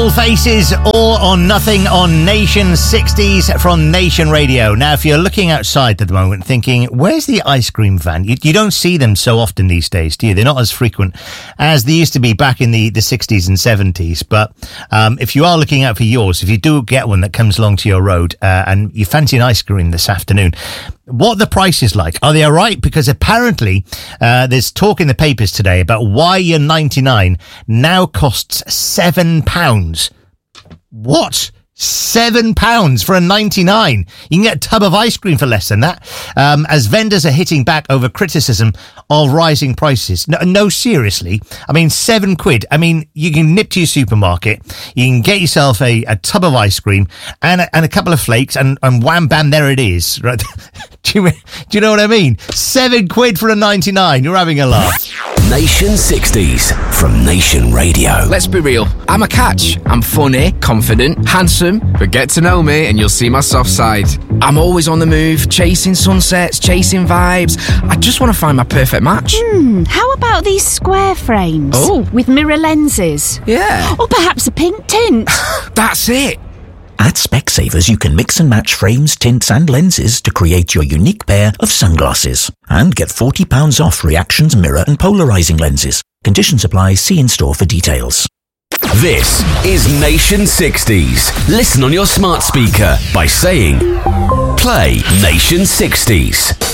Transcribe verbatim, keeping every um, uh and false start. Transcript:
Beautiful Faces, All or Nothing on Nation sixties from Nation Radio. Now, if you're looking outside at the moment thinking, where's the ice cream van? You, you don't see them so often these days, do you? They're not as frequent as they used to be back in the, the sixties and seventies. But um, if you are looking out for yours, if you do get one that comes along to your road uh, and you fancy an ice cream this afternoon, what are the prices like? Are they all right? Because apparently uh, there's talk in the papers today about why your ninety-nine now costs seven pounds. What? Seven pounds for a ninety-nine. You can get a tub of ice cream for less than that. Um, as vendors are hitting back over criticism of rising prices. No, no, seriously. I mean, seven quid. I mean, you can nip to your supermarket. You can get yourself a, a tub of ice cream and a, and a couple of flakes and, and wham bam, there it is. Right? do, you, do you know what I mean? Seven quid for a ninety-nine. You're having a laugh. Nation sixties from Nation Radio. Let's be real. I'm a catch. I'm funny, confident, handsome, but get to know me and you'll see my soft side. I'm always on the move, chasing sunsets, chasing vibes. I just want to find my perfect match. Hmm, how about these square frames? Oh. With mirror lenses? Yeah. Or perhaps a pink tint? That's it. At Specsavers, you can mix and match frames, tints and lenses to create your unique pair of sunglasses. And get forty pounds off reactions, mirror and polarising lenses. Conditions apply. See in-store for details. This is Nation sixties. Listen on your smart speaker by saying, play Nation sixties.